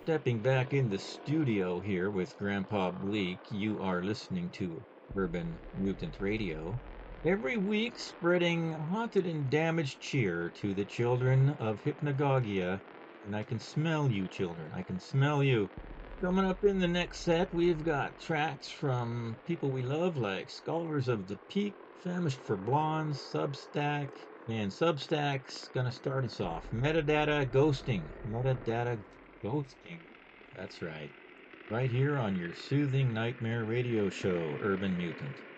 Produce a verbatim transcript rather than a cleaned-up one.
Stepping back in the studio here with Grandpa Bleak, you are listening to Urban Mutant Radio. Every week, spreading haunted and damaged cheer to the children of Hypnagogia. And I can smell you, children. I can smell you. Coming up in the next set, we've got tracks from people we love, like Scholars of the Peak, Famished for Blondes, Substack, and Substack's gonna start us off. Metadata ghosting. Metadata ghosting. That's right. Right here on your soothing nightmare radio show, Urban Mutant.